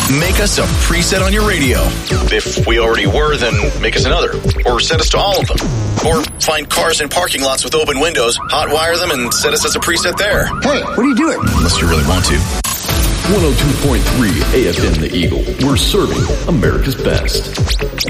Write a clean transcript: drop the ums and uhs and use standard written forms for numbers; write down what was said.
Make us a preset on your radio. If we already were, then make us another. Or set us to all of them. Or find cars in parking lots with open windows, hotwire them, and set us as a preset there. Hey, what are you doing? Unless you really want to. 102.3 AFM The Eagle. We're serving America's best.